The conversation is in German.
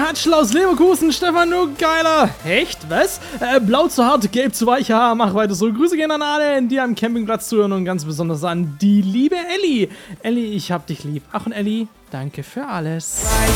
Katschel aus Leverkusen, Stefan, du geiler. Echt? Was? Blau zu hart, gelb zu weich, haha, mach weiter so. Grüße gehen an alle, die am Campingplatz zuhören und ganz besonders an die liebe Elli. Elli, ich hab dich lieb. Ach und Elli, danke für alles.